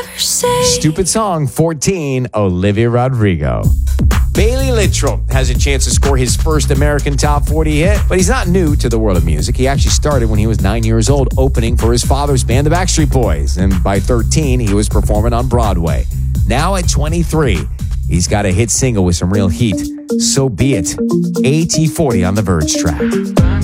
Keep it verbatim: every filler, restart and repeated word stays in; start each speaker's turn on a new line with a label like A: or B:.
A: ever say.
B: Stupid song, fourteen, Olivia Rodrigo. Bailey Littrell has a chance to score his first American Top forty hit, but he's not new to the world of music. He actually started when he was nine years old, opening for his father's band, the Backstreet Boys. And by thirteen, he was performing on Broadway. Now at twenty-three, he's got a hit single with some real heat. So Be It. A T forty on the Verge track.